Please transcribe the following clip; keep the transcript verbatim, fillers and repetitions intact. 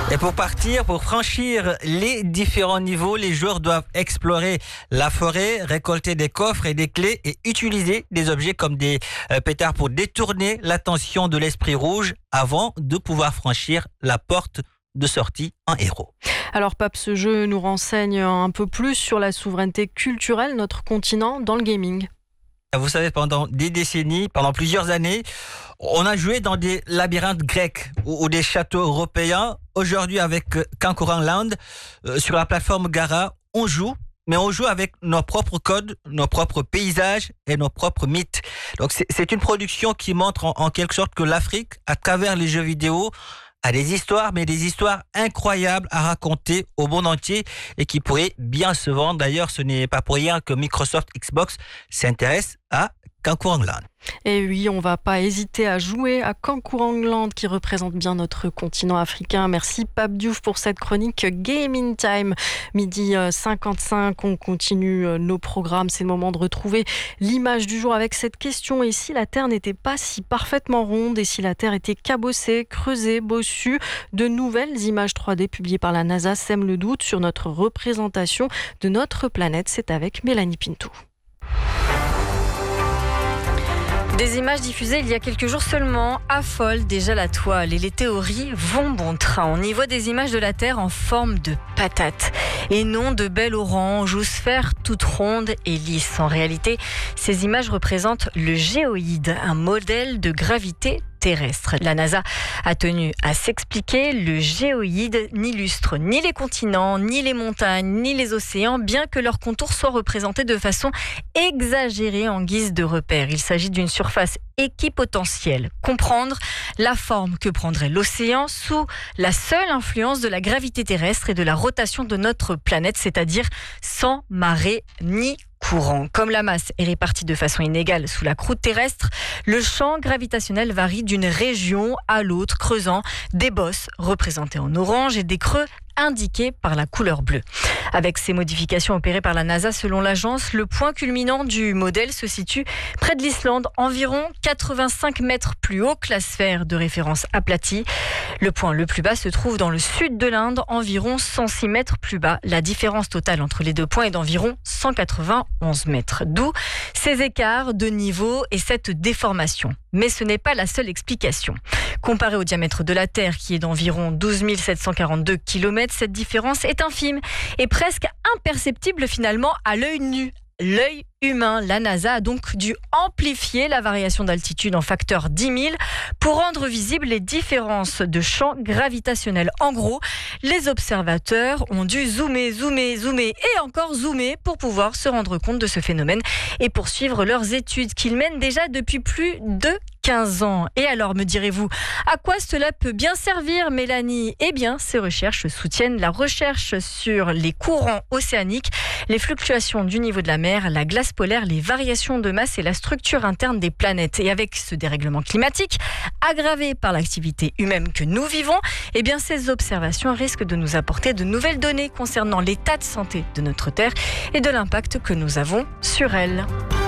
Et pour partir, pour franchir les différents niveaux, les joueurs doivent explorer la forêt, récolter des coffres et des clés et utiliser des objets comme des euh, pétards pour détourner l'attention de l'esprit rouge avant de pouvoir franchir la porte de sortie en héros. Alors Pape, ce jeu nous renseigne un peu plus sur la souveraineté culturelle de notre continent dans le gaming. Vous savez, pendant des décennies, pendant plusieurs années, on a joué dans des labyrinthes grecs ou, ou des châteaux européens. Aujourd'hui, avec Kankuran Land, euh, sur la plateforme Gara, on joue, mais on joue avec nos propres codes, nos propres paysages et nos propres mythes. Donc c'est, c'est une production qui montre en, en quelque sorte que l'Afrique, à travers les jeux vidéo, a des histoires, mais des histoires incroyables à raconter au monde entier et qui pourraient bien se vendre. D'ailleurs, ce n'est pas pour rien que Microsoft Xbox s'intéresse à Kankuran Land. Et oui, on ne va pas hésiter à jouer à Kankuran Land qui représente bien notre continent africain. Merci Pape Diouf pour cette chronique Gaming Time. Midi cinquante-cinq, on continue nos programmes. C'est le moment de retrouver l'image du jour avec cette question. Et si la Terre n'était pas si parfaitement ronde et si la Terre était cabossée, creusée, bossue? De nouvelles images trois D publiées par la NASA sèment le doute sur notre représentation de notre planète. C'est avec Mélanie Pinto. Des images diffusées il y a quelques jours seulement affolent déjà la toile et les théories vont bon train. On y voit des images de la Terre en forme de patate et non de belle orange ou sphère toute ronde et lisse. En réalité, ces images représentent le géoïde, un modèle de gravité terrestre. La NASA a tenu à s'expliquer. Le géoïde n'illustre ni les continents, ni les montagnes, ni les océans, bien que leurs contours soient représentés de façon exagérée en guise de repère. Il s'agit d'une surface équipotentielle. Comprendre la forme que prendrait l'océan sous la seule influence de la gravité terrestre et de la rotation de notre planète, c'est-à-dire sans marée ni courant. Comme la masse est répartie de façon inégale sous la croûte terrestre, le champ gravitationnel varie d'une région à l'autre, creusant des bosses représentées en orange et des creux indiqués par la couleur bleue. Avec ces modifications opérées par la NASA, selon l'agence, le point culminant du modèle se situe près de l'Islande, environ quatre-vingt-cinq mètres plus haut que la sphère de référence aplatie. Le point le plus bas se trouve dans le sud de l'Inde, environ cent six mètres plus bas. La différence totale entre les deux points est d'environ cent quatre-vingt-onze mètres. D'où ces écarts de niveau et cette déformation. Mais ce n'est pas la seule explication. Comparé au diamètre de la Terre, qui est d'environ douze mille sept cent quarante-deux kilomètres, cette différence est infime et presque imperceptible finalement à l'œil nu. L'œil humain. La NASA a donc dû amplifier la variation d'altitude en facteur dix mille pour rendre visibles les différences de champ gravitationnel. En gros, les observateurs ont dû zoomer, zoomer, zoomer et encore zoomer pour pouvoir se rendre compte de ce phénomène et poursuivre leurs études qu'ils mènent déjà depuis plus de quinze ans. Et alors, me direz-vous, à quoi cela peut bien servir, Mélanie ? Eh bien, ces recherches soutiennent la recherche sur les courants océaniques, les fluctuations du niveau de la mer, la glace polaire, les variations de masse et la structure interne des planètes. Et avec ce dérèglement climatique, aggravé par l'activité humaine que nous vivons, eh bien, ces observations risquent de nous apporter de nouvelles données concernant l'état de santé de notre Terre et de l'impact que nous avons sur elle.